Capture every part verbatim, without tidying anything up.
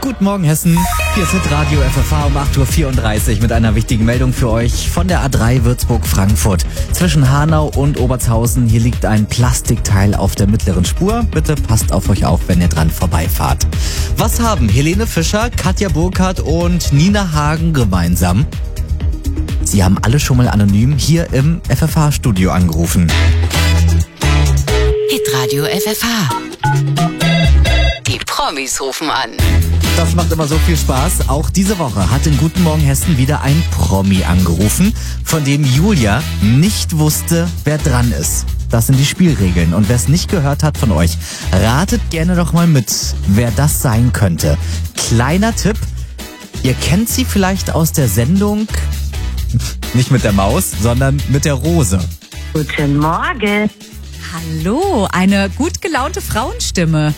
Guten Morgen, Hessen. Hier ist Hitradio F F H um acht Uhr vierunddreißig mit einer wichtigen Meldung für euch von der A drei Würzburg-Frankfurt. Zwischen Hanau und Obertshausen, hier liegt ein Plastikteil auf der mittleren Spur. Bitte passt auf euch auf, wenn ihr dran vorbeifahrt. Was haben Helene Fischer, Katja Burkhardt und Nina Hagen gemeinsam? Sie haben alle schon mal anonym hier im F F H-Studio angerufen. Hitradio F F H. Die Promis rufen an. Das macht immer so viel Spaß. Auch diese Woche hat in Guten Morgen Hessen wieder ein Promi angerufen, von dem Julia nicht wusste, wer dran ist. Das sind die Spielregeln. Und wer es nicht gehört hat von euch, ratet gerne doch mal mit, wer das sein könnte. Kleiner Tipp, ihr kennt sie vielleicht aus der Sendung, nicht mit der Maus, sondern mit der Rose. Guten Morgen. Hallo, eine gut gelaunte Frauenstimme.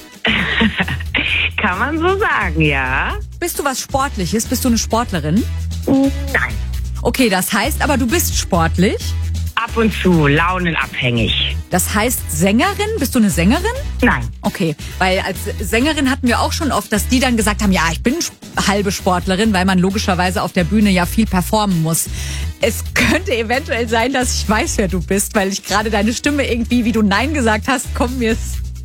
Kann man so sagen, ja? Bist du was Sportliches? Bist du eine Sportlerin? Nein. Okay, das heißt aber, du bist sportlich? Ab und zu, launenabhängig. Das heißt Sängerin? Bist du eine Sängerin? Nein. Okay, weil als Sängerin hatten wir auch schon oft, dass die dann gesagt haben, ja, ich bin halbe Sportlerin, weil man logischerweise auf der Bühne ja viel performen muss. Es könnte eventuell sein, dass ich weiß, wer du bist, weil ich gerade deine Stimme irgendwie, wie du Nein gesagt hast, komm mir.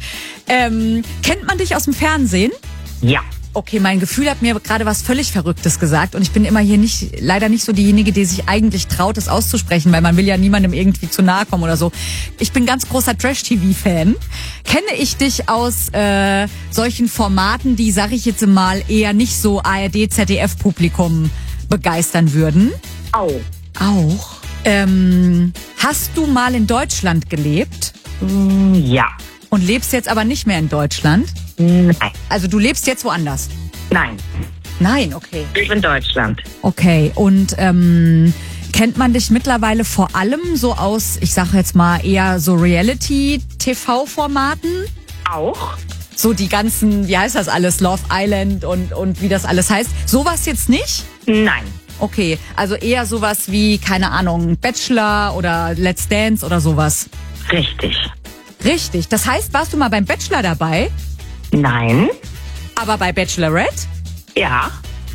Ähm, kennt man dich aus dem Fernsehen? Ja. Okay, mein Gefühl hat mir gerade was völlig Verrücktes gesagt und ich bin immer hier nicht, leider nicht so diejenige, die sich eigentlich traut, es auszusprechen, weil man will ja niemandem irgendwie zu nahe kommen oder so. Ich bin ganz großer Trash-T V-Fan. Kenne ich dich aus äh, solchen Formaten, die, sag ich jetzt mal, eher nicht so A R D, Z D F-Publikum begeistern würden? Au. Auch. Ähm, hast du mal in Deutschland gelebt? Ja. Und lebst jetzt aber nicht mehr in Deutschland? Nein. Also du lebst jetzt woanders? Nein. Nein, okay. Ich bin in Deutschland. Okay, und ähm, kennt man dich mittlerweile vor allem so aus, ich sage jetzt mal eher so Reality-T V-Formaten? Auch? So die ganzen, wie heißt das alles, Love Island und, und wie das alles heißt. Sowas jetzt nicht? Nein. Okay, also eher sowas wie, keine Ahnung, Bachelor oder Let's Dance oder sowas. Richtig. Richtig, das heißt, warst du mal beim Bachelor dabei? Nein. Aber bei Bachelorette? Ja.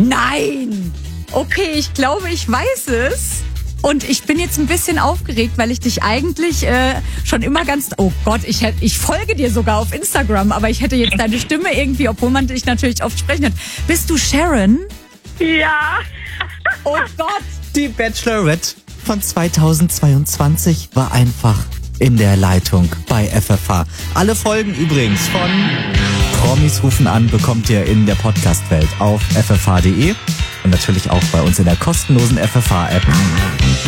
Nein! Okay, ich glaube, ich weiß es. Und ich bin jetzt ein bisschen aufgeregt, weil ich dich eigentlich äh, schon immer ganz... Oh Gott, ich, hätt, ich folge dir sogar auf Instagram, aber ich hätte jetzt deine Stimme irgendwie, obwohl man dich natürlich oft sprechen hat. Bist du Sharon? Ja. Oh Gott! Die Bachelorette von zweitausendzweiundzwanzig war einfach in der Leitung bei F F H. Alle Folgen übrigens von Promis rufen an bekommt ihr in der Podcast-Welt auf f f h punkt d e und natürlich auch bei uns in der kostenlosen F F H-App.